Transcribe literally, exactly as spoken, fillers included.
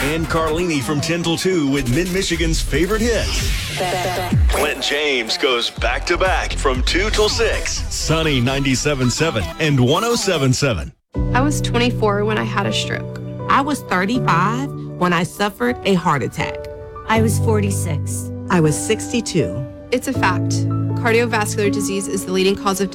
And Carlini from ten till two with Mid-Michigan's favorite hits. Clint James goes back-to-back from two till six. Sunny ninety-seven point seven and one oh seven point seven. I was twenty-four when I had a stroke. I was thirty-five when I suffered a heart attack. I was forty-six. I was sixty-two. It's a fact. Cardiovascular disease is the leading cause of